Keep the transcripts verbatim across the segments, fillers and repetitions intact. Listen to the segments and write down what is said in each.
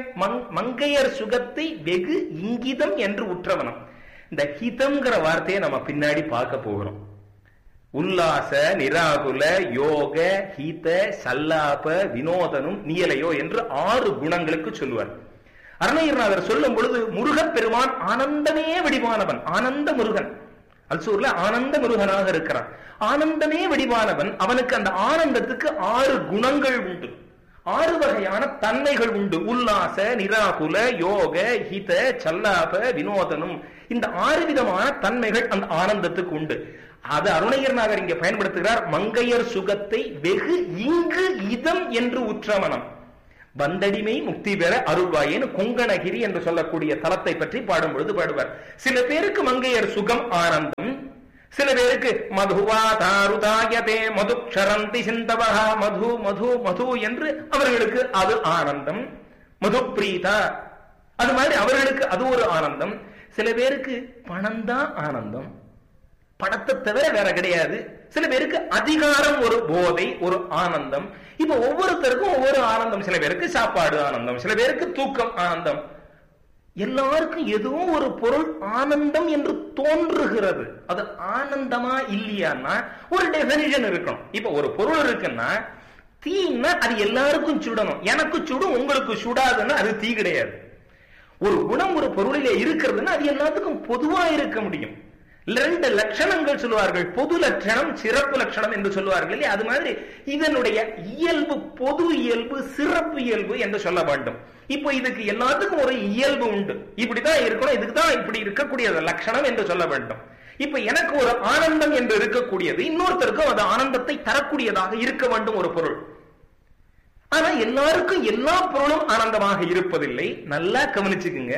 மங்கையர் சுகத்தை வெகு இங்கிதம் என்று உற்றவனம். இந்த ஹிதம்ங்கிற வார்த்தையை நம்ம பின்னாடி பார்க்க போகிறோம். உல்லாச நிராகுல யோக ஹீத சல்லாப வினோதனும் நியலையோ என்று ஆறு குணங்களுக்கு சொல்லுவார். அருணகிரிநாதர் சொல்லும் பொழுது முருகப்பெருமான் ஆனந்தமே வடிவானவன், ஆனந்த முருகன். அல்சூர்ல ஆனந்த முருகனாக இருக்கிறான். ஆனந்தமே வடிவானவன். அவனுக்கு அந்த ஆனந்தத்துக்கு ஆறு குணங்கள் உண்டு, ஆறு வகையான தன்மைகள் உண்டு. உல்லாச நிராகுல யோக ஹித சல்லாப வினோதனும், இந்த ஆறு விதமான தன்மைகள் அந்த ஆனந்தத்துக்கு உண்டு. அது அருணகிரிநாதர் இங்கே பயன்படுத்துகிறார். மங்கையர் சுகத்தை வெகு இங்கு இதம் என்று உற்றமனம் வந்தடிமை முக்தி பெற அருள்வாயேன்னு கொங்கணகிரி என்று சொல்லக்கூடிய தலத்தை பற்றி பாடும் பொழுது பாடுவார். சில பேருக்கு மங்கையர் சுகம் ஆனந்தம், சில பேருக்கு மதுவா தாருதாயதே மதுக்ஷரந்தி சிந்தவஹா மது மது மது என்று அவர்களுக்கு அது ஆனந்தம். மது பிரீதா அது மாதிரி அவர்களுக்கு அது ஒரு ஆனந்தம். சில பேருக்கு பணம் தான் ஆனந்தம், பணத்தை தவிர வேற கிடையாது. சில பேருக்கு அதிகாரம் ஒரு போதை, ஒரு ஆனந்தம். இப்ப ஒவ்வொருத்தருக்கும் ஒவ்வொரு ஆனந்தம். சில பேருக்கு சாப்பாடு ஆனந்தம், சில பேருக்கு தூக்கம் ஆனந்தம். எல்லாருக்கும் எதுவும் ஒரு பொருள் ஆனந்தம் என்று தோன்றுகிறது. அது ஆனந்தமா இல்லையான்னா ஒரு டெபினிஷன் இருக்கணும். இப்ப ஒரு பொருள் இருக்குன்னா தீன்னா அது எல்லாருக்கும் சுடணும். எனக்கு சுடும் உங்களுக்கு சுடாதுன்னா அது தீ கிடையாது. ஒரு குணம் ஒரு பொருளிலே இருக்கிறதுன்னா அது எல்லாத்துக்கும் பொதுவா இருக்க முடியும். ரெண்டு லட்சணங்கள் சொல்லுவார்கள், பொது லட்சணம் சிறப்பு லட்சணம் என்று சொல்லுவார்கள் இல்லையா? அது மாதிரி இதனுடைய இயல்பு பொது இயல்பு சிறப்பு இயல்பு என்று சொல்ல வேண்டும். இப்போ இதுக்கு எல்லாத்துக்கும் ஒரு இயல்பு உண்டு, இப்படிதான் இருக்கணும், இதுக்கு தான் இப்படி இருக்கக்கூடியது லட்சணம் என்று சொல்ல வேண்டும். இப்ப எனக்கு ஒரு ஆனந்தம் என்று இருக்கக்கூடியது இன்னொருத்தருக்கும் அது ஆனந்தத்தை தரக்கூடியதாக இருக்க வேண்டும் ஒரு பொருள். ஆனா எல்லாருக்கும் எல்லா பொருளும் ஆனந்தமாக இருப்பதில்லை. நல்லா கவனிச்சுக்குங்க.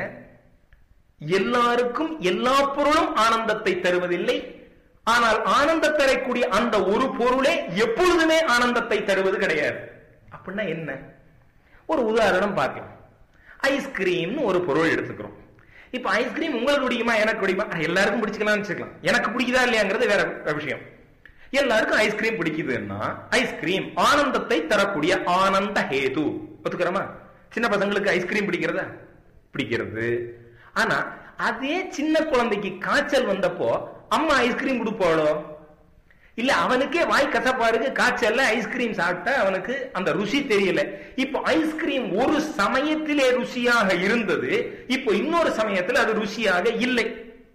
எல்லாருக்கும் எல்லா பொருளும் ஆனந்தத்தை தருவதில்லை. ஆனால் ஆனந்தம் தரக்கூடிய அந்த ஒரு பொருளே எப்பொழுதுமே ஆனந்தத்தை தருவது கிடையாது. அப்படின்னா என்ன? ஒரு உதாரணம் பார்க்கலாம். ஐஸ்கிரீம் ஒரு பொருள் எடுத்துக்கிறோம். இப்ப ஐஸ்கிரீம் உங்களுக்கு பிடிக்குமா எனக்கு பிடிக்குமா? எல்லாருக்கும் பிடிச்சிக்கலாம்னு வச்சுக்கலாம். எனக்கு பிடிக்குதா இல்லையாங்கிறது வேற விஷயம். எல்லாருக்கும் ஐஸ்கிரீம் பிடிக்குதுன்னா ஐஸ்கிரீம் ஆனந்தத்தை தரக்கூடிய ஆனந்த ஹேது ஒத்துக்கிறோமா? சின்ன பசங்களுக்கு ஐஸ்கிரீம் பிடிக்கிறதா? பிடிக்கிறது. ஆனா அதே சின்ன குழந்தைக்கு காய்ச்சல் வந்தப்போ அம்மா ஐஸ்கிரீம் கொடுப்பாளோ? இல்ல, அவனுக்கே வாய் கசப்பா இருக்கு, காய்ச்சல்ல ஐஸ்கிரீம் சாப்பிட்டா அவனுக்கு அந்த ருசி தெரியல. இப்போ ஐஸ்கிரீம் ஒரு சமயத்திலே ருசியாக இருந்தது, இப்போ இன்னொரு சமயத்தில் அது ருசியாக இல்லை.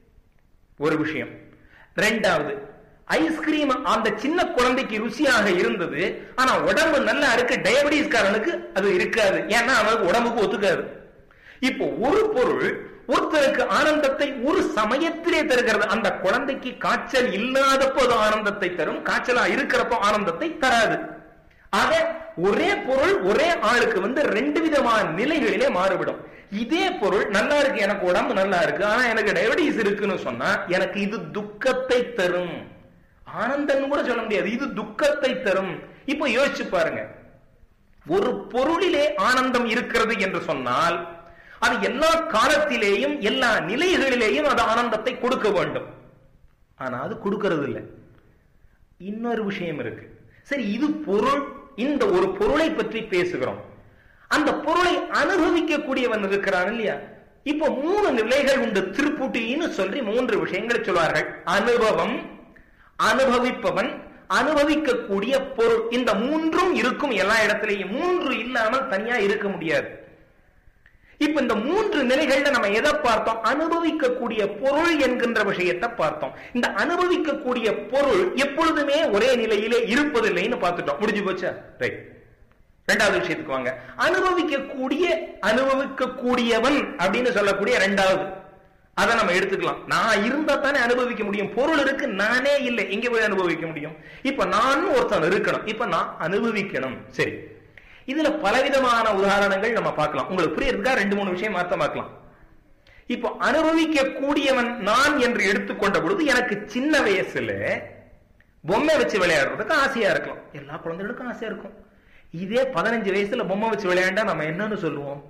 ஒரு விஷயம். ரெண்டாவது, ஐஸ்கிரீம் அந்த சின்ன குழந்தைக்கு ருசியாக இருந்தது, ஆனா உடம்பு நல்லா இருக்கு, டயபெட்டிஸ் காரனுக்கு அது இருக்காது. ஏன்னா அவனுக்கு உடம்புக்கு ஒத்துக்காது. இப்போ ஒரு பொருள் ஒருத்தருக்கு ஆனந்தத்தை ஒரு சமயத்திலே தருகிறது. அந்த குழந்தைக்கு காய்ச்சல் இல்லாதப்போ அது ஆனந்தத்தை தரும், காய்ச்சலா இருக்கிறப்போ ஆனந்தத்தை தராது. ஆக ஒரே பொருள் ஒரே ஆளுக்கு வந்து ரெண்டு விதமான நிலைகளிலே மாறுபடும். இதே பொருள் நல்லா இருக்கு, எனக்கு உடம்பு நல்லா இருக்கு, ஆனா எனக்கு டயபெட்டிஸ் இருக்குன்னு சொன்னா எனக்கு இது துக்கத்தை தரும். ஆனந்தம் கூட சொல்ல முடியாது, இது துக்கத்தை தரும். இப்போ யோசிச்சு பாருங்க, ஒரு பொருளிலே ஆனந்தம் இருக்கிறது என்று சொன்னால் அது எல்லா காலத்திலேயும் எல்லா நிலைகளிலேயும் அது ஆனந்தத்தை கொடுக்க வேண்டும். ஆனா அது கொடுக்கிறது இல்லை. இன்னொரு விஷயம் இருக்கு. சரி, இது பொருள், இந்த ஒரு பொருளை பற்றி பேசுகிறோம். அந்த பொருளை அனுபவிக்க கூடியவன் இருக்கிறான் இல்லையா? இப்ப மூணு நிலைகள் உண்டு. திருப்புட்டின்னு சொல்லி மூன்று விஷயங்களை சொல்வார்கள். அனுபவம், அனுபவிப்பவன், அனுபவிக்கக்கூடிய பொருள். இந்த மூன்றும் இருக்கும் எல்லா இடத்திலேயும். மூன்று இல்லாமல் தனியா இருக்க முடியாது. இப்ப இந்த மூன்று நிலைகள்ல நம்ம எதை பார்த்தோம்? அனுபவிக்கக்கூடிய பொருள் என்கின்ற விஷயத்தை பார்த்தோம். இந்த அனுபவிக்கக்கூடிய பொருள் எப்பொழுதுமே ஒரே நிலையிலே இருப்பதில்லைன்னு பார்த்துட்டோம். முடிஞ்சு போச்சா? ரைட். ரெண்டாவது விஷயத்துக்கு வாங்க. அனுபவிக்கக்கூடிய அனுபவிக்கக்கூடியவன் அப்படின்னு சொல்லக்கூடிய ரெண்டாவது, அதை நம்ம எடுத்துக்கலாம். நான் இருந்தா தானே அனுபவிக்க முடியும். பொருள் இருக்கு, நானே இல்லை, எங்க போய் அனுபவிக்க முடியும்? இப்ப நான் ஒருத்தன் இருக்கணும், இப்ப நான் அனுபவிக்கணும். சரி, இதுல பலவிதமான உதாரணங்கள் நம்ம பார்க்கலாம். உங்களுக்கு புரியுறதுக்கா ரெண்டு மூணு விஷயம் மாத்த பார்க்கலாம். இப்போ அனுபவிக்க கூடியவன் நான் என்று எடுத்துக்கொண்ட பொழுது எனக்கு சின்ன வயசுல பொம்மை வச்சு விளையாடுறதுக்கு ஆசையா இருக்கலாம். எல்லா குழந்தைகளுக்கும் ஆசையா இருக்கும். இதே பதினஞ்சு வயசுல பொம்மை வச்சு விளையாண்டா நம்ம என்னன்னு சொல்லுவோம்?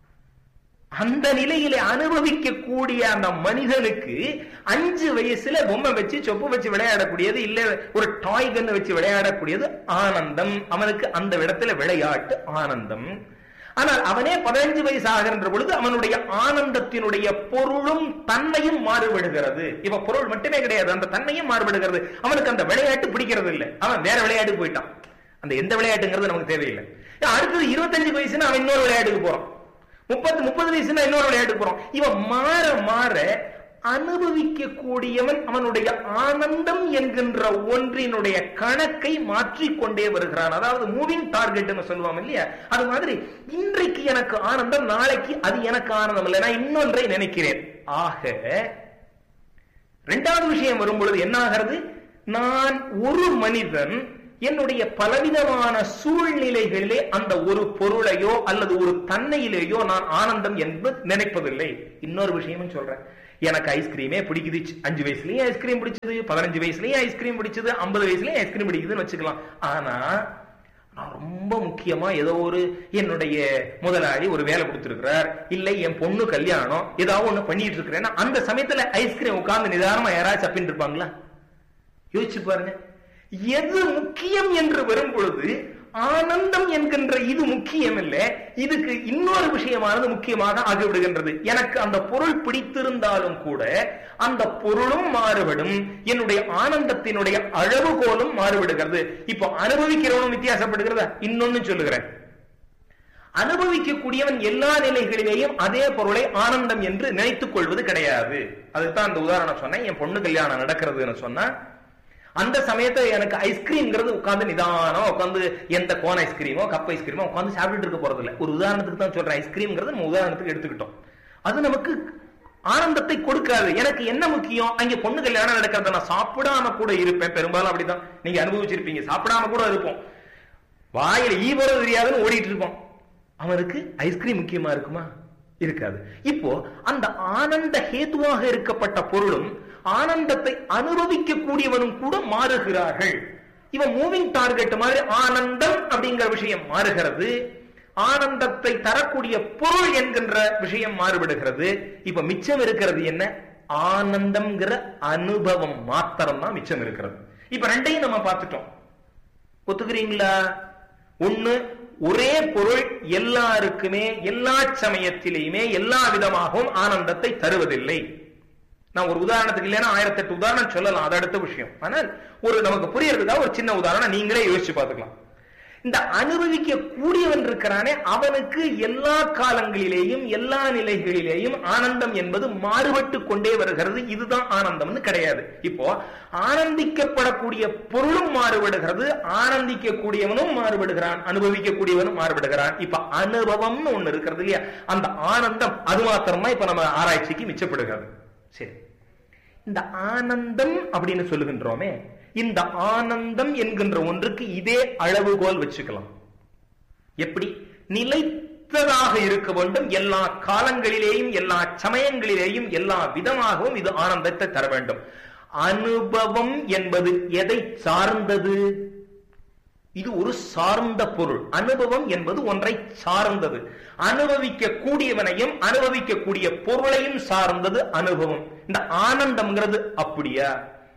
அந்த நிலையிலே அனுபவிக்க கூடிய அந்த மனிதனுக்கு அஞ்சு வயசுல பொம்மை வச்சு சொப்பு வச்சு விளையாடக்கூடியது, இல்ல ஒரு டாய் கன்னு வச்சு விளையாடக்கூடியது ஆனந்தம். அவனுக்கு அந்த இடத்துல விளையாட்டு ஆனந்தம். ஆனால் அவனே பதினஞ்சு வயசு ஆகின்ற பொழுது அவனுடைய ஆனந்தத்தினுடைய பொருளும் தன்மையும் மாறுபடுகிறது. இப்ப பொருள் மட்டுமே கிடையாது, அந்த தன்மையும் மாறுபடுகிறது. அவனுக்கு அந்த விளையாட்டு பிடிக்கிறது இல்லை, அவன் வேற விளையாட்டுக்கு போயிட்டான். அந்த எந்த விளையாட்டுங்கிறது நமக்கு தேவையில்லை. அடுத்தது இருபத்தஞ்சு வயசுன்னா அவன் இன்னொரு விளையாட்டுக்கு போறான், முப்பது முப்பது வயசுன்னா இன்னொரு விளையாட்டுக்கு போறான். இவன் மாற மாற அனுபவிக்க கூடியவன் அவனுடைய ஆனந்தம் என்கின்ற ஒன்றினுடைய கணக்கை மாற்றிக்கொண்டே வருகிறான். அதாவது மூவிங் டார்கெட் சொல்லுவாங்க இல்லையா, அது மாதிரி இன்றைக்கு எனக்கு ஆனந்தம், நாளைக்கு அது எனக்கு ஆனந்தம் இல்லை, நான் இன்னொன்றை நினைக்கிறேன். ஆக இரண்டாவது விஷயம் வரும்பொழுது என்ன ஆகிறது, நான் ஒரு மனிதன் என்னுடைய பலவிதமான சூழ்நிலைகளிலே அந்த ஒரு பொருளையோ அல்லது ஒரு தன்மையிலேயோ நான் ஆனந்தம் என்பது நினைப்பதில்லை. இன்னொரு விஷயமும் சொல்றேன், எனக்கு ஐஸ்கிரீமே பிடிக்குது, அஞ்சு வயசுலயும் ஐஸ்கிரீம் பிடிச்சது, பதினஞ்சு வயசுலயும் ஐஸ்கிரீம் பிடிச்சது, ஐம்பது வயசுலயும் ஐஸ்கிரீம் பிடிக்குதுன்னு வச்சுக்கலாம். ஆனா நான் ரொம்ப முக்கியமா ஏதோ ஒரு என்னுடைய முதலாளி ஒரு வேலை கொடுத்திருக்கிறார், இல்லை என் பொண்ணு கல்யாணம், ஏதாவது ஒண்ணு பண்ணிட்டு இருக்கிறேன்னா அந்த சமயத்துல ஐஸ்கிரீம் உட்கார்ந்து நிதானமா யாராச்சும் அப்படின்னு இருப்பாங்களா? யோசிச்சு பாருங்க. எது முக்கியம் என்று வரும் பொழுது ஆனந்தம் என்கின்ற இது முக்கியம் இல்லை, இதுக்கு இன்னொரு விஷயமானது முக்கியமாக ஆகிவிடுகின்றது. எனக்கு அந்த பொருள் பிடித்திருந்தாலும் கூட அந்த பொருளும் மாறுபடும், என்னுடைய ஆனந்தத்தினுடைய அளவுகோலும் மாறுபடுகிறது. இப்போ அனுபவிக்கிறவனும் வித்தியாசப்படுகிறதா? இன்னொன்னு சொல்லுகிறேன், அனுபவிக்கக்கூடியவன் எல்லா நிலைகளிலேயும் அதே பொருளை ஆனந்தம் என்று நினைத்துக் கொள்வது கிடையாது. அதுதான் அந்த உதாரணம் சொன்னேன். என் பொண்ணு கல்யாணம் நடக்கிறதுன்னு சொன்னா அந்த சமயத்துல எனக்கு ஐஸ்கிரீம்ங்கிறது உட்கார்ந்து நிதானம் உட்காந்து எந்த கோன் ஐஸ்கிரீமோ கப் ஐஸ்கிரீமோ உட்காந்து சாப்பிட்டு இருக்க போறது இல்லை. ஒரு உதாரணத்துக்கு தான் சொல்றேன், ஐஸ்கிரீம்ங்கிறது நம்ம உதாரணத்துக்கு எடுத்துக்கிட்டோம். அது நமக்கு ஆனந்தத்தை கொடுக்காது. எனக்கு என்ன முக்கியம், அங்க பொண்ணு கல்யாணம் நடக்கிறத நான் சாப்பிடாம கூட இருப்பேன். பெரும்பாலும் அப்படிதான் நீங்க அனுபவிச்சிருப்பீங்க, சாப்பிடாம கூட இருப்போம், வாயில ஈ போறது தெரியாதுன்னு ஓடிட்டு இருப்போம். அவனுக்கு ஐஸ்கிரீம் முக்கியமா இருக்குமா? இருக்காது. இப்போ அந்த ஆனந்த ஹேதுவாக இருக்கப்பட்ட பொருளும் ஆனந்தத்தை அனுபவிக்க கூடியவனும் கூட மாறுகிறார்கள். இவன் மூவிங் டார்கெட் மாதிரி ஆனந்தம் அப்படிங்கிற விஷயம் மாறுகிறது, ஆனந்தத்தை தரக்கூடிய பொருள் என்கின்ற விஷயம் மாறுபடுகிறது. இப்ப மிச்சம் இருக்கிறது என்ன? ஆனந்தம்ங்கிற அனுபவம் மாத்திரம் தான் மிச்சம் இருக்கிறது. இப்ப ரெண்டையும் நம்ம பார்த்துட்டோம், ஒத்துக்கிறீங்களா? ஒண்ணு, ஒரே பொருள் எல்லாருக்குமே எல்லா சமயத்திலேயுமே எல்லா விதமாகவும் ஆனந்தத்தை தருவதில்லை. நான் ஒரு உதாரணத்துக்கு இல்லைன்னா ஆயிரத்தி எட்டு உதாரணம் சொல்லலாம், அது அடுத்த விஷயம். ஆனால் ஒரு நமக்கு புரியறதுக்காக ஒரு சின்ன உதாரணம் நீங்களே யோசிச்சு பார்த்துக்கலாம். இந்த அனுபவிக்க கூடியவன் இருக்கிறானே அவனுக்கு எல்லா காலங்களிலேயும் எல்லா நிலைகளிலேயும் ஆனந்தம் என்பது மாறுபட்டு கொண்டே வருகிறது. இதுதான் ஆனந்தம்னு கிடையாது. இப்போ ஆனந்திக்கப்படக்கூடிய பொருளும் மாறுபடுகிறது, ஆனந்திக்க கூடியவனும் மாறுபடுகிறான், அனுபவிக்க கூடியவனும் மாறுபடுகிறான். இப்ப அனுபவம்னு ஒண்ணு இருக்கிறது இல்லையா, அந்த ஆனந்தம் அது மாத்திரமா இப்ப நம்ம ஆராய்ச்சிக்கு மிச்சப்படுகிறது. சரி, இந்த ஆனந்தம் அப்படின்னு சொல்லுகின்றோமே, இந்த ஆனந்தம் என்கின்ற ஒன்றுக்கு இதே அளவுகோல் வச்சுக்கலாம். எப்படி? நிலைத்ததாக இருக்க வேண்டும், எல்லா காலங்களிலேயும் எல்லா சமயங்களிலேயும் எல்லா விதமாகவும் இது ஆனந்தத்தை தர வேண்டும். அனுபவம் என்பது எதை சார்ந்தது? இது ஒரு சார்ந்த பொருள். அனுபவம் என்பது ஒன்றை சார்ந்தது. அனுபவிக்க கூடியவனையும் அனுபவிக்கக்கூடிய பொருளையும் சார்ந்தது அனுபவம். இந்த ஆனந்தம்ங்கிறது அப்படியா?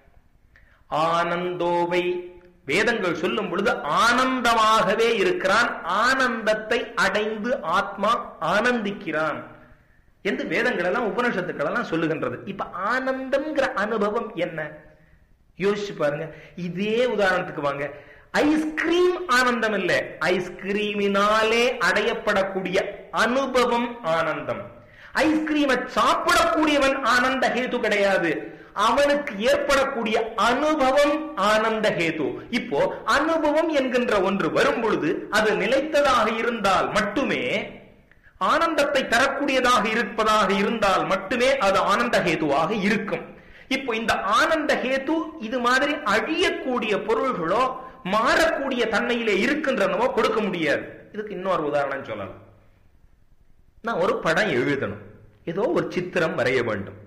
ஆனந்தோவை வேதங்கள் சொல்லும் பொழுது ஆனந்தமாகவே இருக்கிறான், ஆனந்தத்தை அடைந்து ஆத்மா ஆனந்திக்கிறான் என்று வேதங்கள் எல்லாம் உபனிஷத்துக்கள் எல்லாம் சொல்லுகின்றது. இப்ப ஆனந்தம்ங்கிற அனுபவம் என்ன? யோசிச்சு பாருங்க. இதே உதாரணத்துக்கு வாங்க. ஐஸ்கிரீம் ஆனந்தம் இல்ல, ஐஸ்கிரீமினாலே அடையப்படக்கூடிய அனுபவம் ஆனந்தம். ஐஸ்கிரீமை சாப்பிடக்கூடியவன் ஆனந்த ஹேது கிடையாது, அவனுக்கு ஏற்படக்கூடிய அனுபவம் ஆனந்த ஹேது. இப்போ அனுபவம் என்கின்ற ஒன்று வரும் பொழுது அது நிலைத்ததாக இருந்தால் மட்டுமே, ஆனந்தத்தை தரக்கூடியதாக இருப்பதாக இருந்தால் மட்டுமே அது ஆனந்த ஹேதுவாக இருக்கும். இப்போ இந்த ஆனந்த ஹேது இது மாதிரி அழியக்கூடிய பொருள்களோ மாறக்கூடிய தன்மையிலே இருக்கின்றனவோ கொடுக்க முடியாது. இதுக்கு இன்னொரு உதாரணம் சொல்லலாம். நான் ஒரு படம் எழுதணும், ஏதோ ஒரு சித்திரம் வரைய வேண்டும்.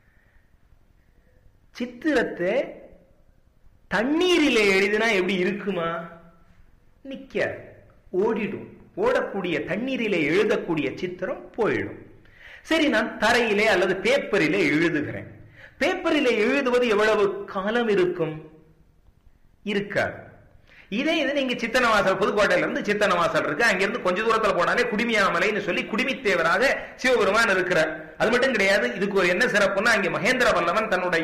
சித்திரத்தை தண்ணீரிலே எழுதினா எப்படி இருக்குமா? நிக்க ஓடிடும். ஓடக்கூடிய தண்ணீரிலே எழுதக்கூடிய சித்திரம் போயிடும். சரி, நான் தரையிலே அல்லது பேப்பரிலே எழுதுகிறேன். பேப்பரிலே எழுதுவது எவ்வளவு காலம் இருக்கும்? இருக்காது. இதே இது நீங்க சித்தனவாசல், புதுக்கோட்டையில இருந்து சித்தனவாசல் இருக்கு, அங்கிருந்து கொஞ்ச தூரத்துல போனாலே குடிமியாமலைன்னு சொல்லி குடிமித்தேவராக சிவபெருமான் இருக்கிறார். அது மட்டும் கிடையாது, இதுக்கு ஒரு என்ன சிறப்புன்னா, அங்கே மகேந்திர பல்லவன் தன்னுடைய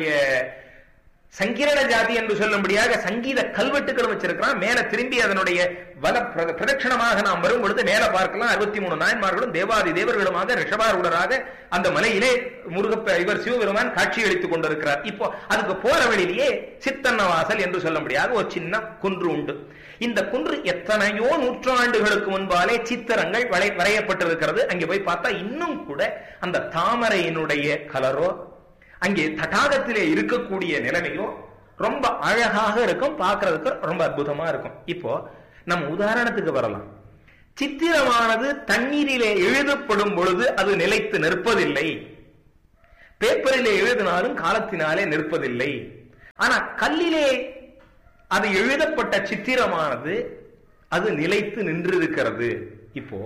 சங்கீரண ஜாதி என்று சொல்லும்படியாக சங்கீத கல்வெட்டுகள் வச்சிருக்கிறான். மேல திரும்பி அதனுடைய வல பிரதட்சணமாக நாம் வரும் பொழுது மேல பார்க்கலாம், அறுபத்தி மூணு நாயன்மார்களும் தேவாதி தேவர்களுமாக ரிஷபாரூடராக அந்த மலையிலே முருகப்ப இவர் சிவபெருமான் காட்சி அளித்துக் கொண்டிருக்கிறார். இப்போ அதுக்கு போற வழியிலேயே சித்தன்னவாசல் என்று சொல்லும்படியாக ஒரு சின்ன குன்று உண்டு. இந்த குன்று எத்தனையோ நூற்றாண்டுகளுக்கு முன்பாலே சித்திரங்கள் வரையப்பட்டிருக்கிறது. அங்கே போய் பார்த்தா இன்னும் கூட அந்த தாமரையினுடைய கலரோ அங்கே தடாகத்திலே இருக்கக்கூடிய நிலைமையோ ரொம்ப அழகாக இருக்கும், பார்க்கறதுக்கு ரொம்ப அற்புதமா இருக்கும். இப்போ நம்ம உதாரணத்துக்கு வரலாம். சித்திரமானது தண்ணீரிலே எழுதப்படும் பொழுது அது நிலைத்து நிற்பதில்லை, பேப்பரிலே எழுதினாலும் காலத்தினாலே நிற்பதில்லை. ஆனா கல்லிலே அது எழுதப்பட்ட சித்திரமானது அது நிலைத்து நின்றிருக்கிறது. இப்போ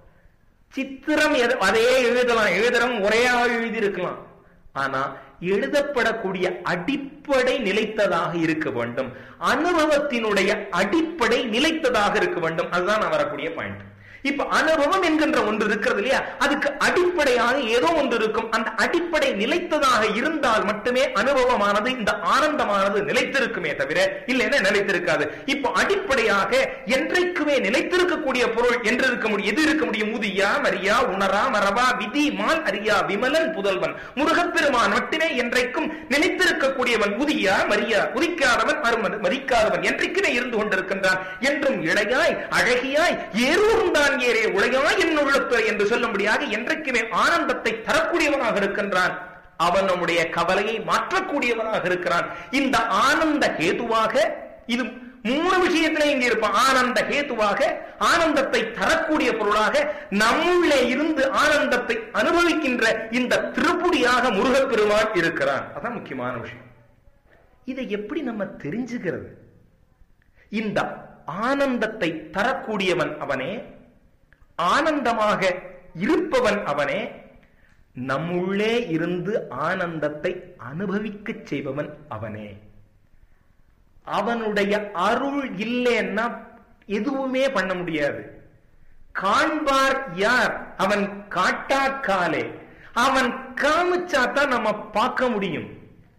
சித்திரம் அதே எழுதலாம், எழுதுறோம் ஒரையாக எழுதியிருக்கலாம், ஆனா எழுதப்படக்கூடிய அடிப்படை நிலைத்ததாக இருக்க வேண்டும், அனுபவத்தினுடைய அடிப்படை நிலைத்ததாக இருக்க வேண்டும். அதுதான் வரக்கூடிய பாயிண்ட். இப்ப அனுபவம் என்கின்ற ஒன்று இருக்கிறது இல்லையா, அதுக்கு அடிப்படையாக ஏதோ ஒன்று இருக்கும். அந்த அடிப்படை நிலைத்ததாக இருந்தால் மட்டுமே அனுபவமானது, இந்த ஆனந்தமானது நிலைத்திருக்குமே தவிர இல்லைன்னா நிலைத்திருக்காது. இப்போ அடிப்படையாக என்றைக்குமே நிலைத்திருக்கக்கூடிய பொருள் என்று இருக்க முடியும். எது இருக்க முடியும்? முதியா மரியா உணரா மரபா விதி மால் அரியா விமலன் புதல்வன் முருகப்பெருமான் மட்டுமே என்றைக்கும் நிலைத்திருக்கக்கூடியவன். முதியா மரியா, உதிக்காதவன் அருமன், மதிக்காதவன் என்றைக்குமே இருந்து கொண்டிருக்கின்றான். என்றும் இளையாய் அழகியாய் ஏறும் தான் ஏறே உலகாய் என்னுள்ளத்துறை என்று சொல்லும்படியாக என்றைக்குமே ஆனந்தத்தை தரக்கூடியவனாக இருக்கின்றான். அவன் நம்முடைய கவலையை மாற்றக்கூடியவனாக இருக்கிறான். இந்த ஆனந்த ஹேதுவாக இது மூணு விஷயத்திலே இங்க இருப்பான். ஆனந்த ஹேதுவாக, ஆனந்தத்தை தரக்கூடிய பொருளாக, நம்முள்ளே இருந்து ஆனந்தத்தை அனுபவிக்கின்ற இந்த திருப்புடியாக முருகப்பெருமான் இருக்கிறான். அதான் முக்கியமான விஷயம். இதை எப்படி நம்ம தெரிஞ்சுக்கிறது? இந்த ஆனந்தத்தை தரக்கூடியவன் அவனே, ஆனந்தமாக இருப்பவன் அவனே, நம்முள்ளே இருந்து ஆனந்தத்தை அனுபவிக்க செய்பவன் அவனே. அவனுடைய அருள் இல்லைன்னா எதுவுமே பண்ண முடியாது. காண்பார் யார்? அவன் காட்டாக்காலே, அவன் காமிச்சாத்தான் நம்ம பார்க்க முடியும்.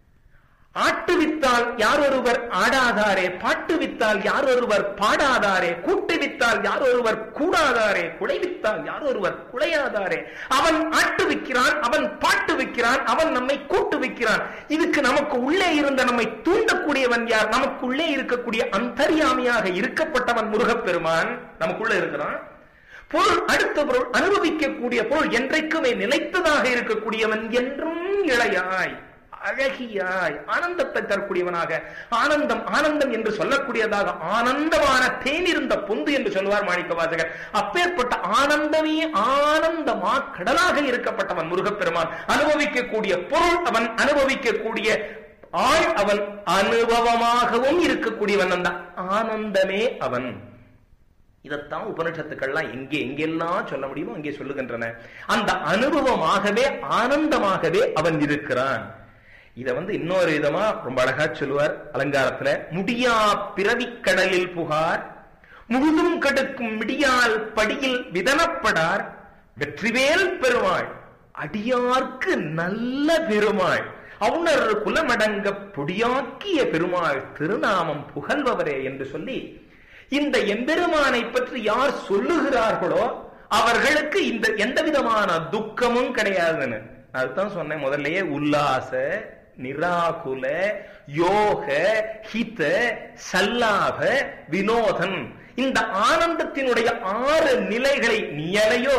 ஆட்டுவித்தால் யார் ஒருவர் ஆடாதாரே, பாட்டுவித்தால் யார் ஒருவர் பாடாதாரே, கூட்டுவித்தால் யார் ஒருவர் கூடாதாரே, குலைவித்தால் யார் ஒருவர் குலையாதாரே. அவன் ஆட்டுவிக்கிறான், அவன் பாட்டு வைக்கிறான், அவன் நம்மை கூட்டு வைக்கிறான். இதுக்கு நமக்கு உள்ளே இருந்த நம்மை தூண்டக்கூடியவன் யார்? நமக்குள்ளே இருக்கக்கூடிய அந்தர்யாமியாக இருக்கப்பட்டவன் முருகப்பெருமான் நமக்குள்ள இருக்கிறான். பொருள், அடுத்த பொருள், அனுபவிக்கக்கூடிய பொருள் என்றைக்குமே நிலைத்ததாக இருக்கக்கூடியவன், என்றும் இளையாய் அழகியாய் ஆனந்தத்தை தரக்கூடியவனாக, ஆனந்தம் ஆனந்தம் என்று சொல்லக்கூடியதாக, ஆனந்தமான தேனிருந்த பொந்து என்று சொல்வார் மாணிக்க வாசகர். அப்பேற்பட்ட ஆனந்தமே ஆனந்தமா கடலாக இருக்கப்பட்டவன் முருகப்பெருமான். அனுபவிக்கக்கூடிய பொருள் அவன், அனுபவிக்கக்கூடிய ஆள் அவன், அனுபவமாகவும் இருக்கக்கூடியவன் அந்த ஆனந்தமே அவன். இதத்தான் உபனிஷத்துக்கள்லாம் எங்கே எங்கெல்லாம் சொல்ல முடியுமோ அங்கே சொல்லுகின்றன. அந்த அனுபவமாகவே ஆனந்தமாகவே அவன் இருக்கிறான். இத வந்து இன்னொரு விதமா ரொம்ப அழகா சொல்லுவார் அலங்காரத்துல. முடியா பிறவி கடலில் புகார் முழுதும் கடுக்கும் மிடியால் படியில் விதனப்படார் வெற்றிவேல் பெருமாள் அடியார்க்கு நல்ல பெருமாள் அவுணர் குலமடங்க பொடியாக்கிய பெருமாள் திருநாமம் புகழ்பவரே என்று சொல்லி, இந்த எம்பெருமானை பற்றி யார் சொல்லுகிறார்களோ அவர்களுக்கு இந்த எந்த விதமான துக்கமும் கிடையாதுன்னு அதுதான் சொன்னேன் முதல்லயே. உல்லாச நிராகுல யோக ஹித சல்லாப வினோதன், இந்த ஆனந்தத்தினுடைய ஆறு நிலைகளை நியலையோ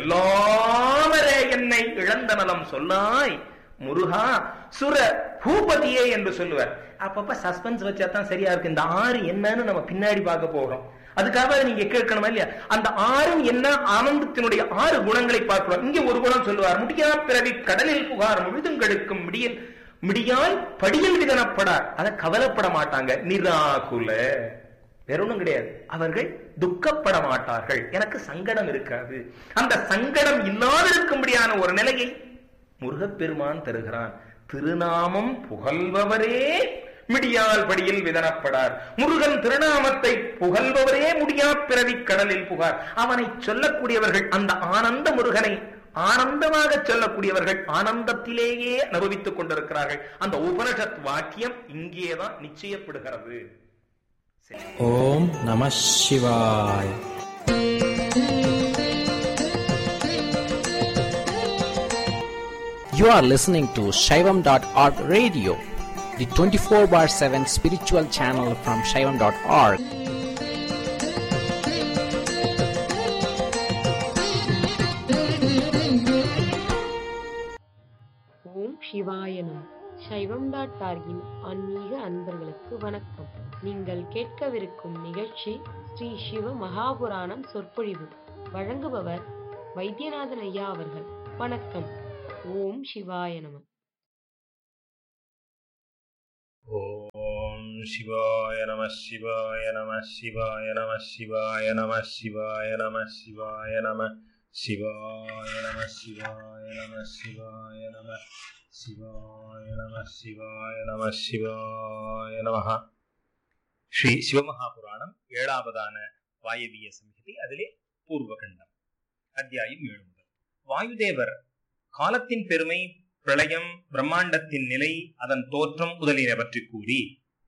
எல்லாமரே என்னை இழந்த நலம் சொல்லாய் முருகா சுர பூபதியே என்று சொல்லுவார். அப்பப்ப சஸ்பென்ஸ் வச்சாதான் சரியா இருக்கு. இந்த ஆறு என்னன்னு நம்ம பின்னாடி பார்க்க போகிறோம். அதுக்காக நீங்க கேட்கணுமா இல்லையா? அந்த ஆறும் என்ன, ஆனந்தத்தினுடைய ஆறு குணங்களை பார்க்கிறோம். இங்க ஒரு குணம் சொல்லுவார். முடியா பிறவி கடலில் புகார் முழுதும் கெடுக்கும் மிடியல் மிடியால் படியில் விதனப்படார். அதை கவலைப்பட மாட்டாங்க. நிராகுல, வேற ஒண்ணும் கிடையாது. அவர்கள் துக்கப்பட மாட்டார்கள். எனக்கு சங்கடம் இருக்காது. அந்த சங்கடம் இல்லாதிருக்கும்படியான ஒரு நிலையை முருகப்பெருமான் தருகிறான். திருநாமம் புகழ்பவரே மிடியால் படியில் விதனப்படார். முருகன் திருநாமத்தை புகழ்பவரே முடியா பிறவி கடலில் புகார். அவனை சொல்லக்கூடியவர்கள், அந்த ஆனந்த முருகனை ஆனந்தமாக சொல்லக்கூடியவர்கள் ஆனந்தத்திலேயே அனுபவித்துக் கொண்டிருக்கிறார்கள். அந்த உபனிஷத் வாக்கியம் இங்கேதான் நிச்சயப்படுகிறது. ஓம் நம சிவாய. You are listening to Shaivam dot org radio, the twenty-four bar seven spiritual channel from Shaivam dot org. ஓம் சிவாய நம. சைவம் டாட் ஆர்கின் ஆன்மீக அன்பர்களுக்கு வணக்கம். நீங்கள் கேட்கவிருக்கும் நிகழ்ச்சி ஸ்ரீ சிவ மகாபுராணம் சொற்பொழிவு. வழங்குபவர் வைத்தியநாதன் ஐயா அவர்கள். வணக்கம். ஓம் சிவாய நம. ஓம் சிவாய நம சிவாய நம சிவாய நம சிவாய நம சிவாய நம சிவாய நம சிவாய நம சிவாய நம சிவாய நம சிவாய நம சிவாய நம சிவாய நம. ஸ்ரீ சிவமகாபுராணம் ஏழாவதான வாயவிய சம்ஹிதை, அதிலே பூர்வகண்டம், அத்தியாயம் ஏழு முதல். வாயுதேவர் காலத்தின் பெருமை, பிரளயம், பிரம்மாண்டத்தின் நிலை, அதன் தோற்றம் முதலியன பற்றி கூறி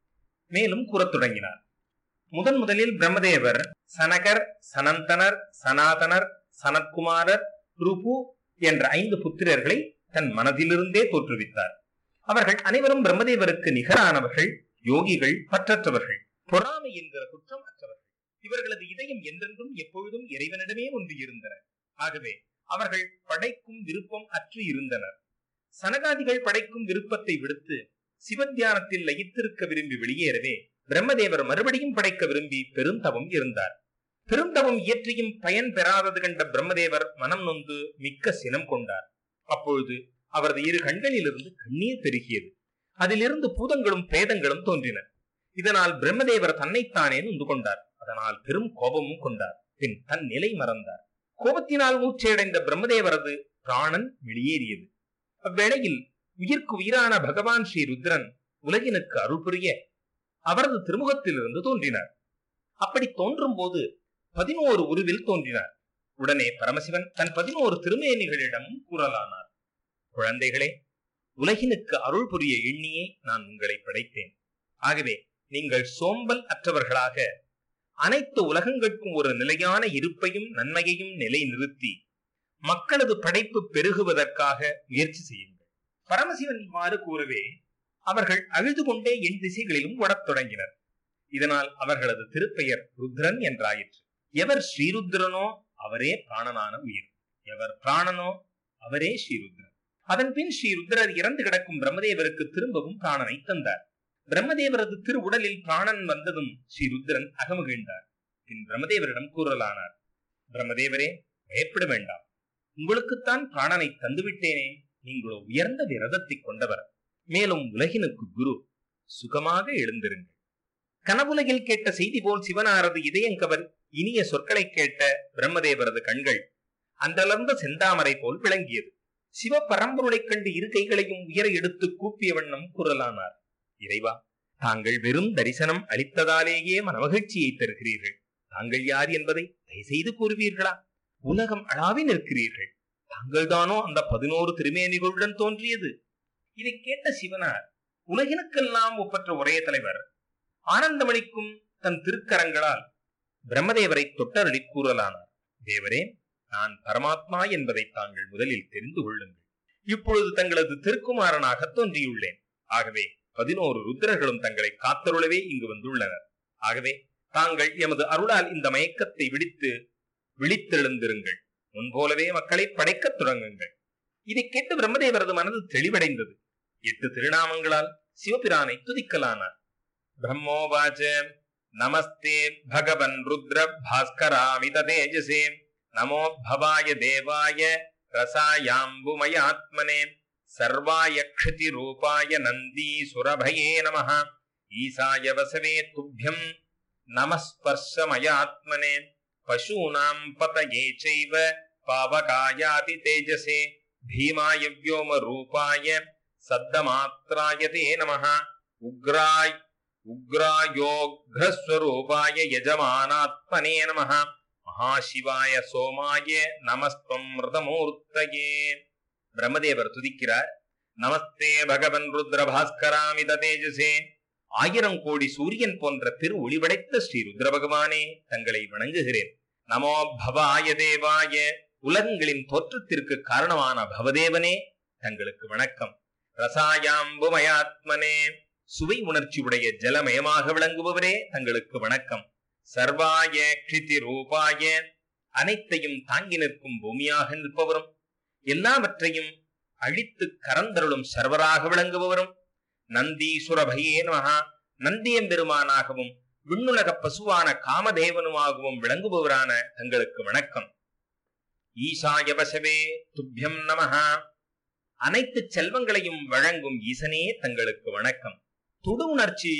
மேலும் கூறத் தொடங்கினார். முதன் முதலில் பிரம்மதேவர் சனகர், சனந்தனர், சனாதனர், சனத்குமாரர், ருபு என்ற ஐந்து புத்திரர்களை தன் மனதிலிருந்தே தோற்றுவித்தார். அவர்கள் அனைவரும் பிரம்மதேவருக்கு நிகரானவர்கள், யோகிகள், பற்றற்றவர்கள், பொறாமை என்கிற குற்றம் அற்றவர்கள். இவர்களது இதயம் என்றென்றும் எப்பொழுதும் இறைவனிடமே ஒன்று இருந்தன. ஆகவே அவர்கள் படைக்கும் விருப்பம் அற்று இருந்தனர். சனகாதிகள் படைக்கும் விருப்பத்தை விடுத்து சிவத்தியானத்தில் லயித்திருக்க விரும்பி வெளியேறவே பிரம்மதேவர் மறுபடியும் படைக்க விரும்பி பெருந்தவம் இருந்தார். பெருந்தவம் இயற்றியும் பயன் பெறாதது கண்ட பிரம்மதேவர் மனம் நொந்து மிக்க சினம் கொண்டார். அப்பொழுது அவரது இரு கண்களிலிருந்து கண்ணீர் பெருகியது. அதிலிருந்து பூதங்களும் பிரேதங்களும் தோன்றின. இதனால் பிரம்மதேவர் தன்னைத்தானே நொந்து கொண்டார். அதனால் பெரும் கோபமும் கொண்டார். பின் தன் நிலை மறந்தார். கோபத்தினால் மூச்சையடைந்த பிரம்மதேவரது பிராணன் வெளியேறியது. அவ்வேளையில் உயிர்க்கு உயிரான பகவான் ஸ்ரீ ருத்ரன் உலகினுக்கு அருள் புரிய அவரது திருமுகத்திலிருந்து தோன்றினார். அப்படி தோன்றும் போது பதினோரு உருவில் தோன்றினார். உடனே பரமசிவன் தன் பதினோரு திருமேனிகளிடமும் கூறலானார். குழந்தைகளே, உலகினுக்கு அருள் புரிய எண்ணியே நான் உங்களை படைத்தேன். ஆகவே நீங்கள் சோம்பல் அற்றவர்களாக அனைத்து உலகங்களுக்கும் ஒரு நிலையான இருப்பையும் நன்மையையும் நிலை நிறுத்தி மக்களது படைப்பு பெருகுவதற்காக முயற்சி செய்யுங்கள். பரமசிவன் இவ்வாறு கூறவே அவர்கள் அழுது கொண்டே என் திசைகளிலும் ஓடத் தொடங்கினர். இதனால் அவர்களது திருப்பெயர் ருத்ரன் என்றாயிற்று. எவர் ஸ்ரீருத்ரனோ அவரே பிராணனான உயிர், எவர் பிராணனோ அவரே ஸ்ரீருத்ரன். அதன் பின் ஸ்ரீருத்ரர் இறந்து கிடக்கும் பிரம்மதேவருக்கு திரும்பவும் பிராணனை தந்தார். பிரம்மதேவரது திரு உடலில் பிராணன் வந்ததும் ஸ்ரீருத்ரன் அகமகிழ்ந்தார். பின் பிரம்மதேவரிடம் கூறலானார். பிரம்மதேவரே, பயப்பட வேண்டாம். உங்களுக்குத்தான் பிராணனை தந்துவிட்டேனே. நீங்களோ உயர்ந்த விரதத்தை கொண்டவர், மேலும் உலகினுக்கு குரு. சுகமாக எழுந்திருங்கள். கனவுலகில் கேட்ட செய்தி போல் சிவனாரது இதயங்கவர் இனிய சொற்களை கேட்ட பிரம்மதேவரது கண்கள் அன்றலர்ந்த செந்தாமரை போல் விளங்கியது. சிவ பரம்பொருளைக் கண்டு இரு கைகளையும் உயர எடுத்து கூப்பிய வண்ணம் குரலானார். இறைவா, தாங்கள் வெறும் தரிசனம் அளித்ததாலேயே மனமகிழ்ச்சியை தருகிறீர்கள். தாங்கள் யார் என்பதை தயவுசெய்து கூறுவீர்களா? உலகம் அளாவி நிற்கிறீர்கள். தாங்கள் தானோ அந்த பதினோரு திருமேனிகளுடன் தோன்றியது? இதை கேட்ட சிவனார், உலகினுக்கெல்லாம் ஒப்பற்ற ஒரே தலைவர், ஆனந்தமளிக்கும் தன் திருக்கரங்களால் பிரம்மதேவரை தொட்டருளி கூறலானார். தேவரே, நான் பரமாத்மா என்பதை தாங்கள் முதலில் தெரிந்து கொள்ளுங்கள். இப்பொழுது தங்களது திருக்குமாரனாக தோன்றியுள்ளேன். ஆகவே பதினோரு ருத்ரர்களும் தங்களை காத்தருளவே இங்கு வந்துள்ளனர். ஆகவே தாங்கள் எமது அருளால் இந்த மயக்கத்தை விடுத்து விழித்தெழுந்திருங்கள். முன்போலவே மக்களை படைக்கத் தொடங்குங்கள். இதை கேட்டு பிரம்மதேவரது மனது தெளிவடைந்தது. எட்டு திருநாமங்களால் சிவபிரானை துதிக்கலானார். பிரம்மோவாச்ச நமஸ்தே பகவன் ருத்ர பாஸ்கராமித தேஜசே நமோ பவாய தேவாய ரசாயாம்புமயாத்மனே சர்வாய க்ஷதி ரூபாய நந்தி சுரபயே நமஹ ஈசாய வசவே துப்யம் நமஸ்பர்ஷமயாத்மனே பசூனாம் பதயே சைவ பாவகாயாதி தேஜசே பீமாய வ்யோம ரூபாய சத்தமாத்ராய தே நமஹ உக்ராய் உக்ராயோக்ரஸ்வரூபாய யஜமானாத்மனே நமஹ மகாசிவாய சோமாய நமஸ்தம் மிருதமூர்த்தயே. பிரம்மதேவர் துதிக்கிறார். நமஸ்தே பகவன் ருத்ர பாஸ்கராமித தேஜசே. ஆயிரம் கோடி சூரியன் போன்ற திரு ஒளிவடைத்த ஸ்ரீ ருத்ர பகவானே, தங்களை வணங்குகிறேன். நமோ பவாய தேவாய. உலகங்களின் தோற்றத்திற்கு காரணமான பவதேவனே, தங்களுக்கு வணக்கம். ரசாயாம்புமயாத்மனே. சுவை உணர்ச்சி உடைய ஜலமயமாக விளங்குபவரே, தங்களுக்கு வணக்கம். சர்வாய க்ஷிதி ரூபாய. அனைத்தையும் தாங்கி நிற்கும் பூமியாக நிற்பவரும் எல்லாவற்றையும் அழித்து கரந்தருளும் சர்வராக விளங்குபவரும் நந்தீசுரபையே நமஹ. நந்தியம்பெருமானாகவும் விண்ணுலக பசுவான காமதேவனுமாகவும் விளங்குபவரான தங்களுக்கு வணக்கம். ஈசாய வசவே துப்யம் நமஹ. அனைத்து செல்வங்களையும் வழங்கும் ஈசனே, தங்களுக்கு வணக்கம். தொடு உணர்ச்சி